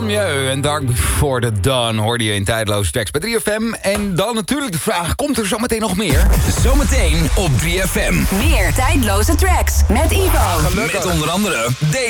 Mieux en Dark Before the Dawn hoorde je in tijdloze tracks bij 3FM. En dan natuurlijk de vraag, komt er zometeen nog meer? Zometeen op 3FM. Meer tijdloze tracks met Ivo. Met onder andere deze.